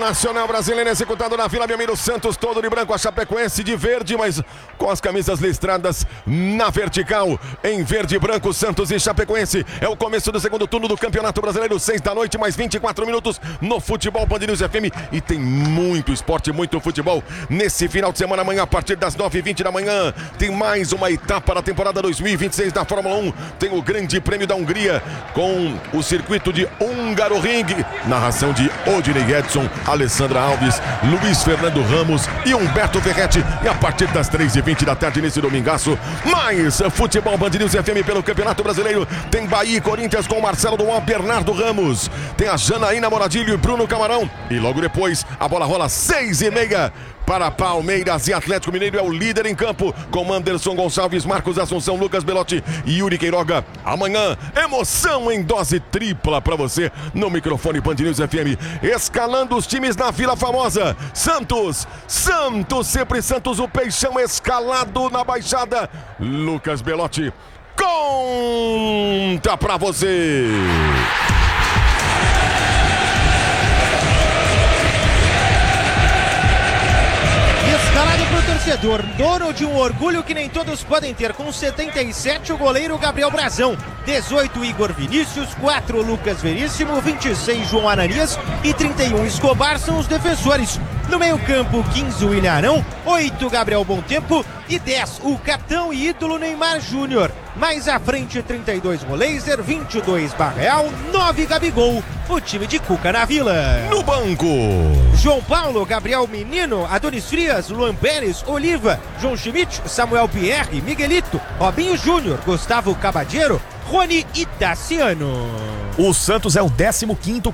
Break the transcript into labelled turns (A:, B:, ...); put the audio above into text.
A: Nacional Brasileiro executado na Vila Belmiro. Santos todo de branco, a Chapecoense de verde, mas com as camisas listradas na vertical. Em verde e branco, Santos e Chapecoense. É o começo do segundo turno do Campeonato Brasileiro, 6 da noite, mais 24 minutos no Futebol Band News FM. E tem muito esporte, muito futebol nesse final de semana. Amanhã, a partir das 9h20 da manhã, tem mais uma etapa da temporada 2026 da Fórmula 1. Tem o Grande Prêmio da Hungria com o circuito de Hungaroring. Narração de Odinei Edson, Alessandra Alves, Luiz Fernando Ramos e Humberto Ferretti. E a partir das 3h20 da tarde, nesse domingaço, mais Futebol Band News FM pelo Campeonato Brasileiro. Tem Bahia e Corinthians com Marcelo Duan, Bernardo Ramos. Tem a Janaína Moradilho e Bruno Camarão. E logo depois, a bola rola 6h30 para Palmeiras e Atlético Mineiro. É o líder em campo com Anderson Gonçalves, Marcos Assunção, Lucas Belotti e Yuri Queiroga. Amanhã, emoção em dose tripla para você no microfone Band News FM. Escalando os times na Vila Famosa. Santos, sempre Santos, o Peixão escalado na Baixada. Lucas Belotti conta pra você.
B: Escalado pro torcedor, dono de um orgulho que nem todos podem ter. Com 77, o goleiro Gabriel Brazão. 18, Igor Vinícius. 4, Lucas Veríssimo. 26, João Ananias. E 31, Escobar são os defensores. No meio campo, 15, William Arão. 8, Gabriel Bontempo. E 10, o capitão e ídolo Neymar Júnior. Mais à frente, 32, Moleiser. 22, Barreal. 9, Gabigol. O time de Cuca na Vila.
A: No banco,
B: João Paulo, Gabriel Menino, Adonis Frias, Luan Pérez, Oliva, João Schmidt, Samuel Pierre, Miguelito, Robinho Júnior, Gustavo Cabadeiro, Rony e Daciano.
C: O Santos é o 15º